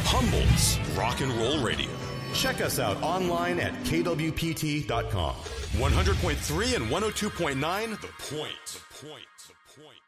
Humboldt's Rock and Roll Radio. Check us out online at kwpt.com. 100.3 and 102.9, The Point. The Point. The Point.